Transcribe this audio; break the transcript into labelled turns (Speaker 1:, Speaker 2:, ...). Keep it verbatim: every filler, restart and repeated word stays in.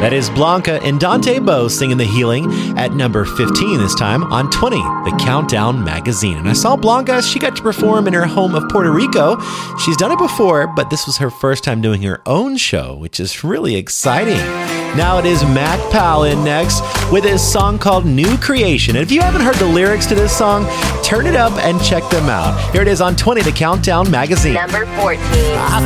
Speaker 1: That is Blanca and Dante Bowe singing The Healing at number fifteen this time on twenty, the Countdown Magazine. And I saw Blanca, she got to perform in her home of Puerto Rico. She's done it before, but this was her first time doing her own show, which is really exciting. Now it is Mac Palin next with his song called New Creation. And if you haven't heard the lyrics to this song, turn it up and check them out. Here it is on twenty, the Countdown Magazine.
Speaker 2: Number fourteen.
Speaker 3: I